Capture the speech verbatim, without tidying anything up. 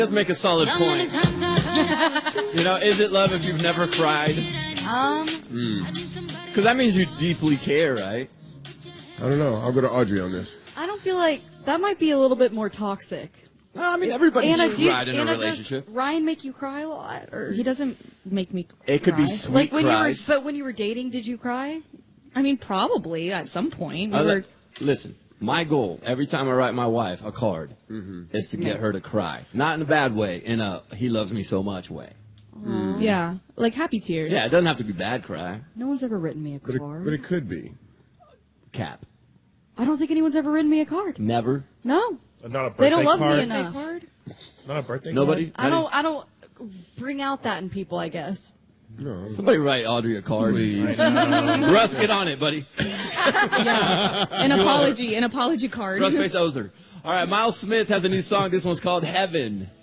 does make a solid point. You know, is it love if you've never cried? Um, Because that means you deeply care, right? I don't know. I'll go to Audrey on this. I don't feel like that might be a little bit more toxic. No, I mean, everybody's Anna, do you, cried in Anna, a relationship. Does Ryan make you cry a lot, or He doesn't make me cry. It could be sweet like when cries. you were? But when you were dating, did you cry? I mean, probably at some point. We I were, li- listen, my goal every time I write my wife a card is to get her to cry. Not in a bad way, in a he loves me so much way. yeah, like happy tears. Yeah, it doesn't have to be bad cry. No one's ever written me a But it, card. but it could be. Cap. I don't think anyone's ever written me a card. Never. No, Not a birthday they don't love card. me enough. Not a birthday Nobody? card. I don't. I don't bring out that in people. I guess. No. Somebody write Audrey a card. Please. Russ, get on it, buddy. yeah. An apology, an apology card. Russ Face Ozer. All right, Miles Smith has a new song. This one's called Heaven.